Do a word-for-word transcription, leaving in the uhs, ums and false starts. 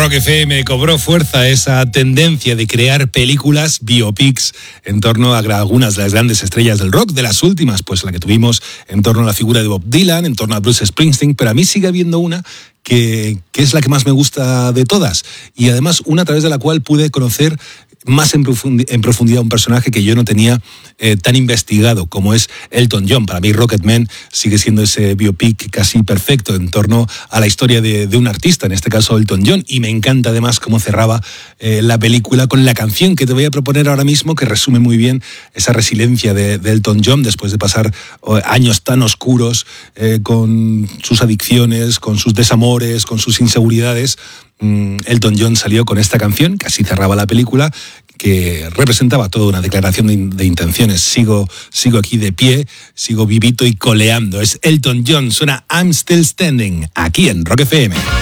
Rock F M cobró fuerza esa tendencia de crear películas, biopics, en torno a algunas de las grandes estrellas del rock, de las últimas, pues la que tuvimos en torno a la figura de Bob Dylan, en torno a Bruce Springsteen, pero a mí sigue habiendo una que, que es la que más me gusta de todas, y además una a través de la cual pude conocer más en, profundi- en profundidad un personaje que yo no tenía eh, tan investigado como es Elton John. Para mí Rocketman sigue siendo ese biopic casi perfecto en torno a la historia de, de un artista, en este caso Elton John, y me encanta además cómo cerraba eh, la película con la canción que te voy a proponer ahora mismo, que resume muy bien esa resiliencia de, de Elton John después de pasar oh, años tan oscuros eh, con sus adicciones, con sus desamores, con sus inseguridades. Elton John salió con esta canción, que así cerraba la película, que representaba toda una declaración de, de intenciones. Sigo, sigo aquí de pie, sigo vivito y coleando. Es Elton John, suena I'm Still Standing, aquí en Rock F M.